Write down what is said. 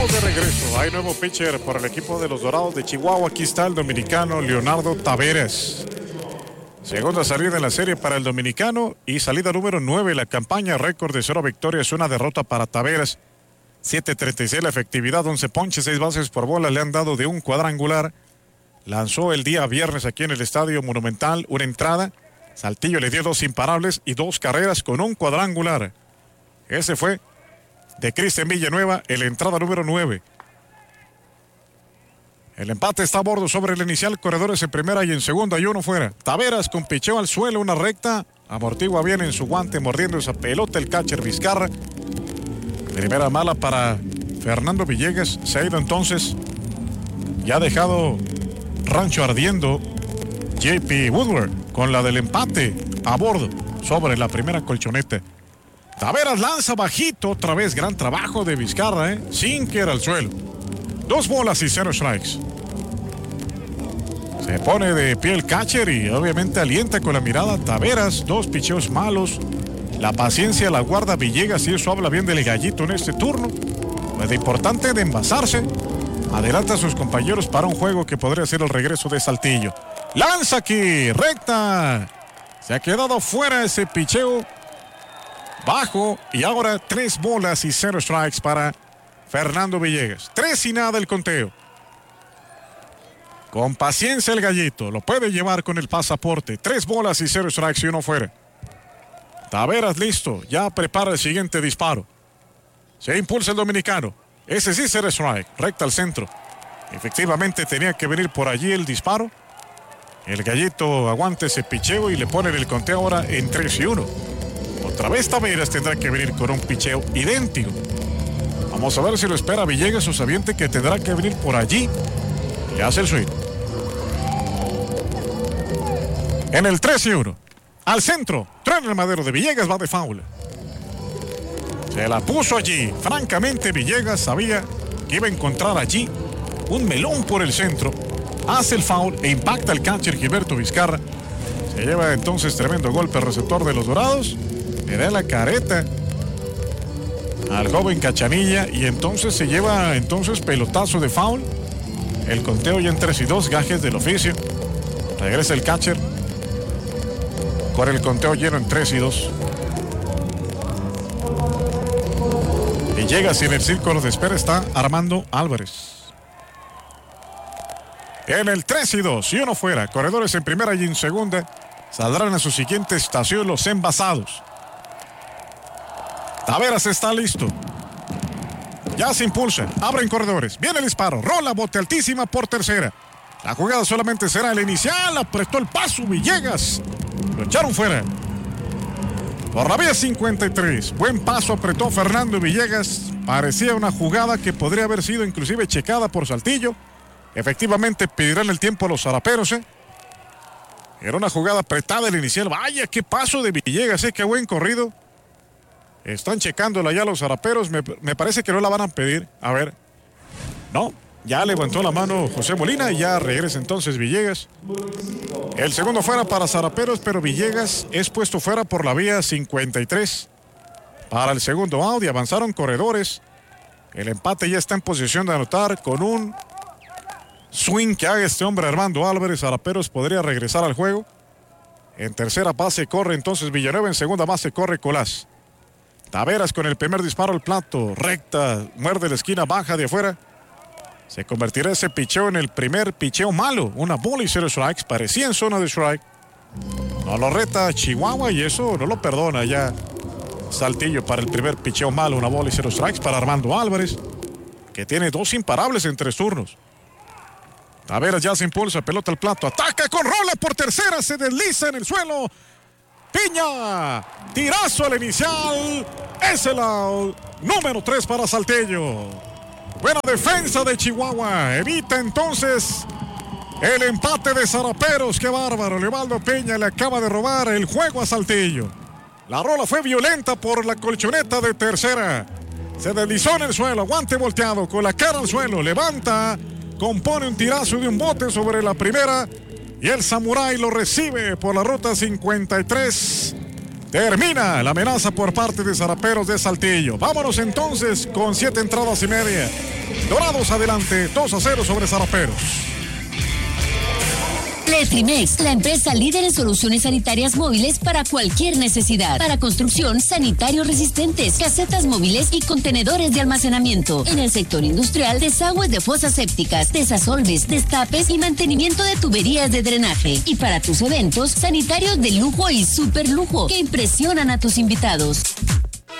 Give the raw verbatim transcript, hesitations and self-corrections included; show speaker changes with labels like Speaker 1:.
Speaker 1: Estamos de regreso. Hay nuevo pitcher por el equipo de los Dorados de Chihuahua. Aquí está el dominicano Leonardo Taveras. Segunda salida en la serie para el dominicano y salida número nueve. La campaña récord de cero victorias, una derrota para Taveras. siete treinta y seis la efectividad, once ponches, seis bases por bola. Le han dado de un cuadrangular. Lanzó el día viernes aquí en el Estadio Monumental una entrada. Saltillo le dio dos imparables y dos carreras con un cuadrangular. Ese fue de Cristian Villanueva, en la entrada número nueve. El empate está a bordo sobre el inicial, corredores en primera y en segunda y uno fuera. Taveras con picheo al suelo, una recta, amortigua bien en su guante, mordiendo esa pelota el catcher Vizcarra. Primera mala para Fernando Villegas, se ha ido entonces, ya ha dejado rancho ardiendo J P Woodward con la del empate a bordo sobre la primera colchoneta. Taveras lanza bajito, otra vez gran trabajo de Vizcarra, ¿eh? sin que era al suelo. Dos bolas y cero strikes. Se pone de pie el catcher y obviamente alienta con la mirada. Taveras, dos picheos malos. La paciencia la guarda Villegas y eso habla bien del gallito en este turno. Pues de importante de envasarse. Adelanta a sus compañeros para un juego que podría ser el regreso de Saltillo. Lanza aquí, recta. Se ha quedado fuera ese picheo bajo y ahora tres bolas y cero strikes para Fernando Villegas. Tres y nada el conteo. Con paciencia el gallito. Lo puede llevar con el pasaporte. Tres bolas y cero strikes y uno fuera. Taveras listo. Ya prepara el siguiente disparo. Se impulsa el dominicano. Ese sí será strike. Recta al centro. Efectivamente tenía que venir por allí el disparo. El gallito aguanta ese picheo y le ponen el conteo ahora en tres y uno. Otra vez Taveras tendrá que venir con un picheo idéntico. Vamos a ver si lo espera Villegas o sabiente que tendrá que venir por allí. Le hace el swing. En el tres y uno. Al centro. Trae el madero de Villegas. Va de foul. Se la puso allí. Francamente Villegas sabía que iba a encontrar allí un melón por el centro. Hace el foul e impacta el catcher Gilberto Vizcarra. Se lleva entonces tremendo golpe al receptor de los Dorados. Le da la careta al joven Cachanilla y entonces se lleva entonces pelotazo de foul. El conteo ya en tres y dos, gajes del oficio. Regresa el catcher con el conteo lleno en tres y dos. Y llega sin el círculo de espera está Armando Álvarez. En el tres y dos y uno fuera, corredores en primera y en segunda, saldrán a su siguiente estación los envasados. Taveras está listo. Ya se impulsa. Abren corredores. Viene el disparo. Rola, bote altísima por tercera. La jugada solamente será el inicial. Apretó el paso Villegas. Lo echaron fuera. Por la vía cincuenta y tres. Buen paso apretó Fernando Villegas. Parecía una jugada que podría haber sido inclusive checada por Saltillo. Efectivamente pedirán el tiempo a los zaraperos. ¿eh? Era una jugada apretada el inicial. Vaya, qué paso de Villegas. ¿eh? Qué buen corrido. Están checándola ya los zaraperos. Me, me parece que no la van a pedir. A ver. No. Ya levantó la mano José Molina y ya regresa entonces Villegas. El segundo fuera para zaraperos, pero Villegas es puesto fuera por la vía cincuenta y tres. Para el segundo out y avanzaron corredores. El empate ya está en posición de anotar con un swing que haga este hombre Armando Álvarez. Zaraperos podría regresar al juego. En tercera base corre entonces Villanueva. En segunda base corre Colás. Taveras con el primer disparo al plato. Recta, muerde la esquina, baja de afuera. Se convertirá ese picheo en el primer picheo malo. Una bola y cero strikes. Parecía en zona de strike. No lo reta Chihuahua y eso no lo perdona ya Saltillo para el primer picheo malo. Una bola y cero strikes para Armando Álvarez, que tiene dos imparables en tres turnos. Taveras ya se impulsa. Pelota al plato. Ataca con rola por tercera. Se desliza en el suelo. Piña, tirazo al inicial, es el out número tres para Saltillo. Buena defensa de Chihuahua, evita entonces el empate de zaraperos. Qué bárbaro, Levaldo Peña le acaba de robar el juego a Saltillo. La rola fue violenta por la colchoneta de tercera. Se deslizó en el suelo, guante volteado, con la cara al suelo, levanta, compone un tirazo de un bote sobre la primera. Y el Samurái lo recibe por la ruta cincuenta y tres. Termina la amenaza por parte de zaraperos de Saltillo. Vámonos entonces con siete entradas y media. Dorados adelante, dos a cero sobre Zaraperos.
Speaker 2: Letrimex, la empresa líder en soluciones sanitarias móviles para cualquier necesidad. Para construcción, sanitarios resistentes, casetas móviles y contenedores de almacenamiento. En el sector industrial, desagües de fosas sépticas, desasolves, destapes y mantenimiento de tuberías de drenaje. Y para tus eventos, sanitarios de lujo y super lujo que impresionan a tus invitados.